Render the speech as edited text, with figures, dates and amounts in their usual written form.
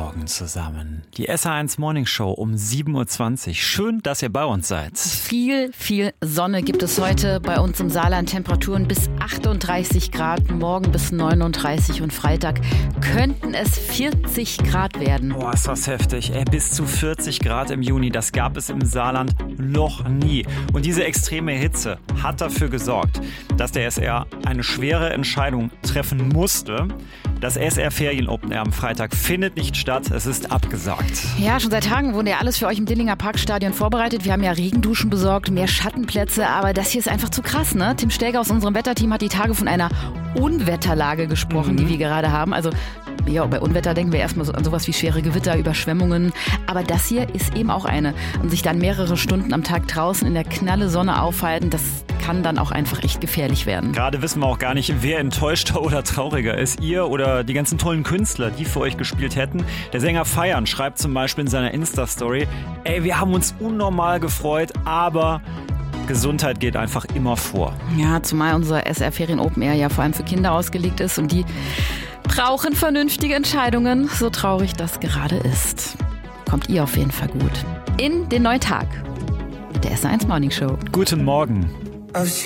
Morgen zusammen. Die SR1 Morning Show um 7.20 Uhr. Schön, dass ihr bei uns seid. Viel Sonne gibt es heute bei uns im Saarland. Temperaturen bis 38 Grad, morgen bis 39 und Freitag könnten es 40 Grad werden. Boah, ist das heftig. Bis zu 40 Grad im Juni, das gab es im Saarland noch nie. Und diese extreme Hitze hat dafür gesorgt, dass der SR eine schwere Entscheidung treffen musste. Das SR Ferien Open Air am Freitag findet nicht statt, es ist abgesagt. Ja, schon seit Tagen wurde ja alles für euch im Dillinger Parkstadion vorbereitet. Wir haben ja Regenduschen besorgt, mehr Schattenplätze, aber das hier ist einfach zu krass, ne? Tim Stelger aus unserem Wetterteam hat die Tage von einer Unwetterlage gesprochen, die wir gerade haben. Also ja, bei Unwetter denken wir erstmal an sowas wie schwere Gewitter, Überschwemmungen. Aber das hier ist eben auch eine. Und sich dann mehrere Stunden am Tag draußen in der knalle Sonne aufhalten, das kann dann auch einfach echt gefährlich werden. Gerade wissen wir auch gar nicht, wer enttäuschter oder trauriger ist. Ihr oder die ganzen tollen Künstler, die für euch gespielt hätten. Der Sänger Feiern schreibt zum Beispiel in seiner Insta-Story: wir haben uns unnormal gefreut, aber Gesundheit geht einfach immer vor. Ja, zumal unser SR Ferien Open Air ja vor allem für Kinder ausgelegt ist und die brauchen vernünftige Entscheidungen, so traurig das gerade ist. Kommt ihr auf jeden Fall gut in den neuen Tag mit der SR1 Morning Show. Guten Morgen.